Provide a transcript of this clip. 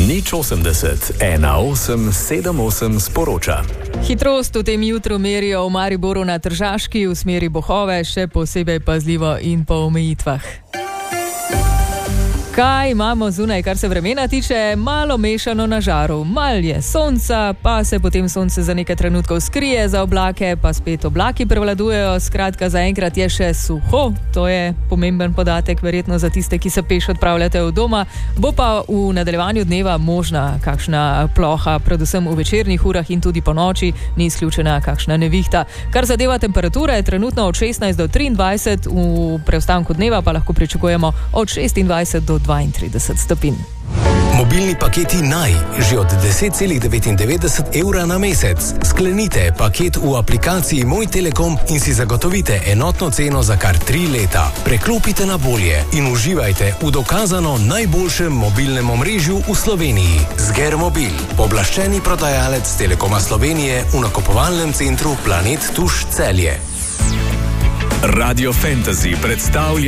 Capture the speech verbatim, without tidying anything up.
Nič osemdeset, ena osem sedem osem sporoča. Hitrost v tem jutru merijo v Mariboru na Tržaški v smeri Bohove, še posebej pazljivo in po omejitvah. Kaj imamo zunaj, kar se vremena tiče? Malo mešano na žaru. Mal je sonca, pa se potem sonce za nekaj trenutkov skrije za oblake, pa spet oblaki prevladujejo. Skratka, zaenkrat je še suho. To je pomemben podatek, verjetno za tiste, ki se peš odpravljate od doma. Bo pa v nadaljevanju dneva možna kakšna ploha, predvsem v večernih urah in tudi po noči, ni izključena kakšna nevihta. Kar zadeva temperature, trenutno od šestnajst do triindvajset, v preostanku dneva pa lahko pričakujemo od šestindvajset do dvaintrideset stopinj. Mobilni paketi Naj že od deset celih devetindevetdeset evra na mesec. Sklenite paket v aplikaciji Moj Telekom in si zagotovite enotno ceno za kar tri leta. Preklopite na bolje in uživajte v dokazano najboljšem mobilnem omrežju v Sloveniji. Zgermobil, pooblaščeni prodajalec Telekoma Slovenije v nakupovalnem centru Planet Tuš Celje. Radio Fantasy predstavlja